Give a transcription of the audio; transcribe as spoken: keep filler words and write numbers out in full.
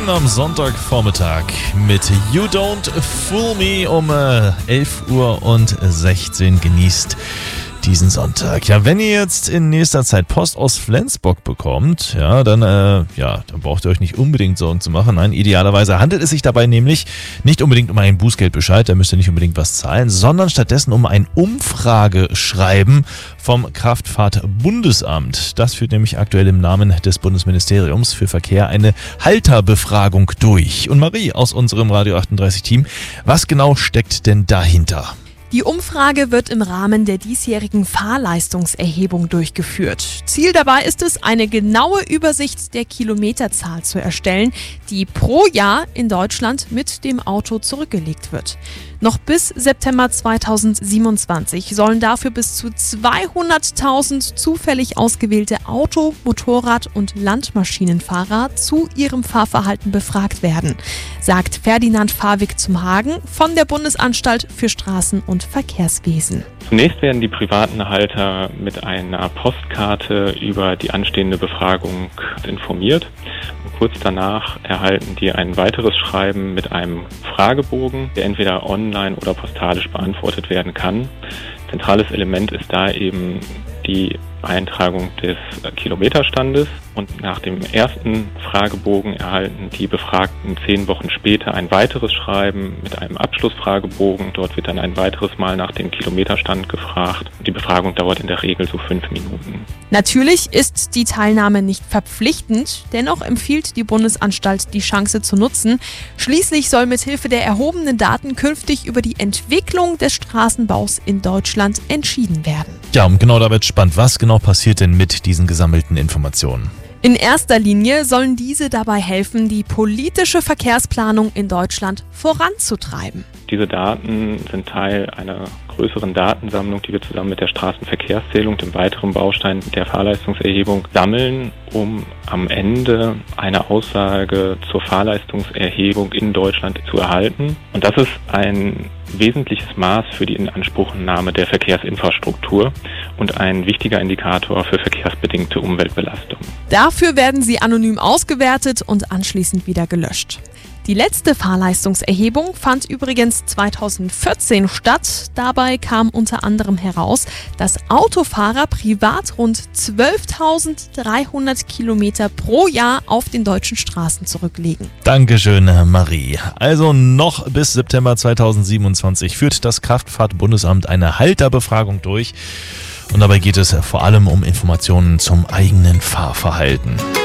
Schön am Sonntagvormittag mit You Don't Fool Me um äh, elf Uhr sechzehn. Genießt diesen Sonntag. Ja, wenn ihr jetzt in nächster Zeit Post aus Flensburg bekommt, ja, dann, äh, ja, dann braucht ihr euch nicht unbedingt Sorgen zu machen. Nein, idealerweise handelt es sich dabei nämlich nicht unbedingt um einen Bußgeldbescheid, da müsst ihr nicht unbedingt was zahlen, sondern stattdessen um ein Umfrageschreiben vom Kraftfahrtbundesamt. Das führt nämlich aktuell im Namen des Bundesministeriums für Verkehr eine Halterbefragung durch. Und Marie aus unserem Radio achtunddreißig Team, was genau steckt denn dahinter? Die Umfrage wird im Rahmen der diesjährigen Fahrleistungserhebung durchgeführt. Ziel dabei ist es, eine genaue Übersicht der Kilometerzahl zu erstellen, die pro Jahr in Deutschland mit dem Auto zurückgelegt wird. Noch bis September zweitausendsiebenundzwanzig sollen dafür bis zu zweihunderttausend zufällig ausgewählte Auto-, Motorrad- und Landmaschinenfahrer zu ihrem Fahrverhalten befragt werden, sagt Ferdinand Fahrwig zum Hagen von der Bundesanstalt für Straßen- und Verkehrswesen. Zunächst werden die privaten Halter mit einer Postkarte über die anstehende Befragung informiert. Und kurz danach erhalten die ein weiteres Schreiben mit einem Fragebogen, der entweder online oder postalisch beantwortet werden kann. Zentrales Element ist da eben die Eintragung des Kilometerstandes, und nach dem ersten Fragebogen erhalten die Befragten zehn Wochen später ein weiteres Schreiben mit einem Abschlussfragebogen. Dort wird dann ein weiteres Mal nach dem Kilometerstand gefragt. Die Befragung dauert in der Regel so fünf Minuten. Natürlich ist die Teilnahme nicht verpflichtend, dennoch empfiehlt die Bundesanstalt, die Chance zu nutzen. Schließlich soll mithilfe der erhobenen Daten künftig über die Entwicklung des Straßenbaus in Deutschland entschieden werden. Ja, und genau da wird spannend. Was genau passiert denn mit diesen gesammelten Informationen? In erster Linie sollen diese dabei helfen, die politische Verkehrsplanung in Deutschland voranzutreiben. Diese Daten sind Teil einer größeren Datensammlung, die wir zusammen mit der Straßenverkehrszählung, dem weiteren Baustein der Fahrleistungserhebung, sammeln, um am Ende eine Aussage zur Fahrleistungserhebung in Deutschland zu erhalten. Und das ist ein wesentliches Maß für die Inanspruchnahme der Verkehrsinfrastruktur und ein wichtiger Indikator für verkehrsbedingte Umweltbelastung. Dafür werden sie anonym ausgewertet und anschließend wieder gelöscht. Die letzte Fahrleistungserhebung fand übrigens zweitausendvierzehn statt. Dabei kam unter anderem heraus, dass Autofahrer privat rund zwölftausenddreihundert Kilometer pro Jahr auf den deutschen Straßen zurücklegen. Dankeschön, Marie. Also noch bis September zweitausendsiebenundzwanzig führt das Kraftfahrtbundesamt eine Halterbefragung durch. Und dabei geht es vor allem um Informationen zum eigenen Fahrverhalten.